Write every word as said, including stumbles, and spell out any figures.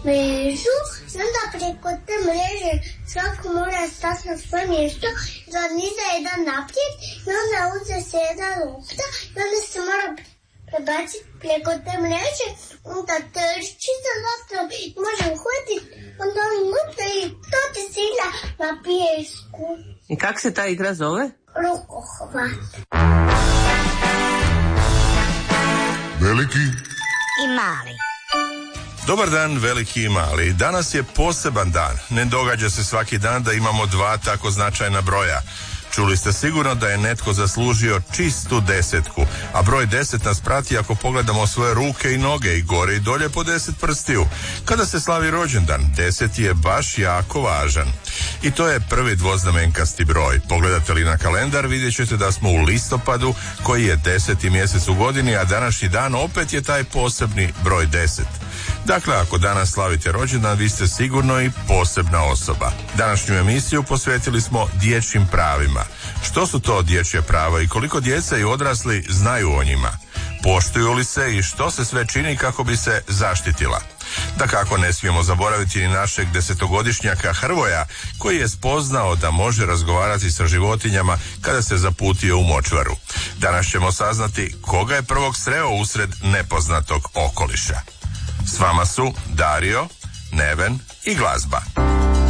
mrežu i onda preko te mreže svako mora stati na svoje mjesto i da niza jedan naprijed i onda uze se jedna lopta i onda se mora prebaciti preko te mreže, onda trči za loptom i može uhvatiti, onda on mutne i to ti se igra na pijesku. I kak se ta igra zove? Rukohvat. Veliki i mali. Dobar dan, veliki i mali. Danas je poseban dan. Ne događa se svaki dan da imamo dva tako značajna broja. Čuli ste sigurno da je netko zaslužio čistu desetku, a broj deset nas prati ako pogledamo svoje ruke i noge i gore i dolje po deset prstiju. Kada se slavi rođendan, deset je baš jako važan. I to je prvi dvoznamenkasti broj. Pogledate li na kalendar, vidjet ćete da smo u listopadu, koji je deseti mjesec u godini, a današnji dan opet je taj posebni broj deset. Dakle, ako danas slavite rođendan, vi ste sigurno i posebna osoba. Današnju emisiju posvetili smo dječjim pravima. Što su to dječje prava i koliko djeca i odrasli znaju o njima? Poštuju li se i što se sve čini kako bi se zaštitila? Dakako, ne smijemo zaboraviti ni našeg desetogodišnjaka Hrvoja, koji je spoznao da može razgovarati sa životinjama kada se zaputio u močvaru. Danas ćemo saznati koga je prvog sreo usred nepoznatog okoliša. S vama su Dario, Neven i glazba.